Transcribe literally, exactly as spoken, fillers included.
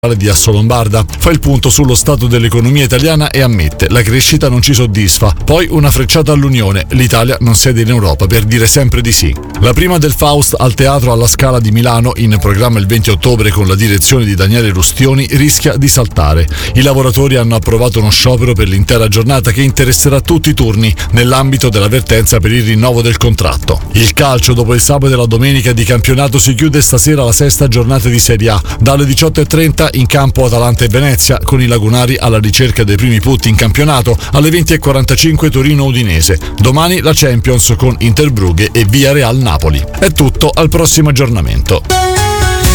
di Assolombarda fa il punto sullo stato dell'economia italiana e ammette: la crescita non ci soddisfa. Poi una frecciata all'Unione: l'Italia non siede in Europa per dire sempre di sì. La prima del Faust al Teatro alla Scala di Milano, in programma il venti ottobre con la direzione di Daniele Rustioni, rischia di saltare. I lavoratori hanno approvato uno sciopero per l'intera giornata che interesserà tutti i turni nell'ambito dell'avvertenza per il rinnovo del contratto. Il calcio: dopo il sabato e la domenica di campionato si chiude stasera la sesta giornata di Serie A. Dalle diciotto e trenta in campo Atalanta e Venezia, con i lagunari alla ricerca dei primi punti in campionato. Alle venti e quarantacinque Torino Udinese. Domani la Champions con Inter Brughe e Villarreal Napoli. È tutto, al prossimo aggiornamento.